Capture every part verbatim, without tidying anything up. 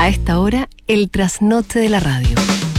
A esta hora, el trasnoche de la radio.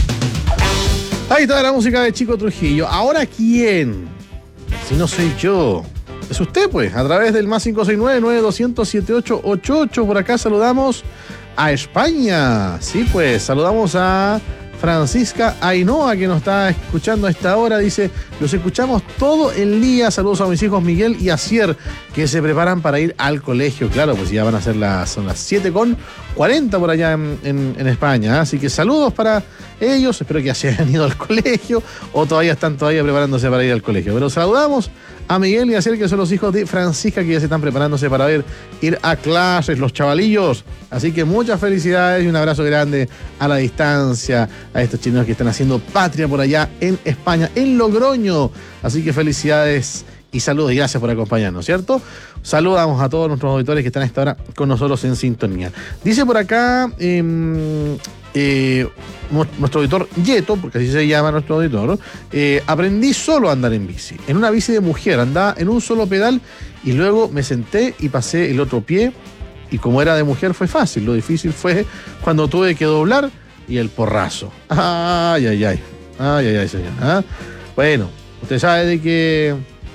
Ahí está la música de Chico Trujillo. ¿Ahora quién? Si no soy yo. Es usted, pues, a través del más cinco seis nueve, nueve dos cero cero, siete ocho ocho ocho. Por acá saludamos a España. Sí, pues, saludamos a Francisca Ainhoa, que nos está escuchando a esta hora. Dice, los escuchamos todo el día. Saludos a mis hijos Miguel y Asier, que se preparan para ir al colegio. Claro, pues ya van a ser las, son las siete con cuarenta por allá en, en, en España. Así que saludos para ellos. Espero que ya se hayan ido al colegio o todavía están todavía preparándose para ir al colegio. Pero saludamos a Miguel y Asier, que son los hijos de Francisca, que ya se están preparándose para ver, ir a clases, los chavalillos. Así que muchas felicidades y un abrazo grande a la distancia a estos chilenos que están haciendo patria por allá en España, en Logroño. Así que felicidades y saludos y gracias por acompañarnos, ¿cierto? Saludamos a todos nuestros auditores que están a esta hora con nosotros en sintonía. Dice por acá eh, eh, nuestro auditor Yeto, porque así se llama nuestro auditor, eh, aprendí solo a andar en bici, en una bici de mujer, andaba en un solo pedal y luego me senté y pasé el otro pie, y como era de mujer fue fácil, lo difícil fue cuando tuve que doblar y el porrazo. Ay, ay, ay, ay, ay, ay, señor. ¿Ah? Bueno, usted sabe de que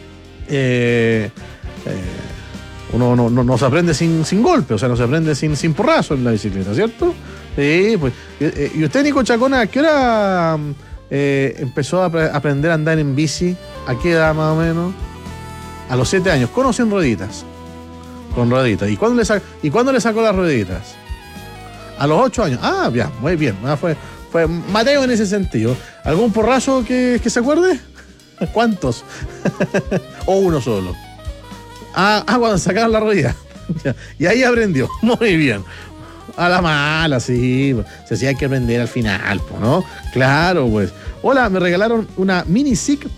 eh, eh, uno no, no, no se aprende sin, sin golpe, o sea, no se aprende sin, sin porrazo en la bicicleta, ¿cierto? Sí, pues. ¿Y usted, Nico Chacona, a qué hora eh, empezó a ap- aprender a andar en bici? ¿A qué edad más o menos? A los siete años, con o sin rueditas. Con rueditas. ¿Y cuándo le, sa- ¿Y cuándo le sacó las rueditas? A los ocho años. Ah, ya, muy bien. Ah, fue, fue Mateo en ese sentido. ¿Algún porrazo que, que se acuerde? ¿Cuántos? ¿O uno solo? Ah, ah, cuando sacaron la rodilla. Y ahí aprendió. Muy bien. A la mala, sí. Se hacía que aprender al final, ¿no? Claro, pues. Hola, me regalaron una mini S I C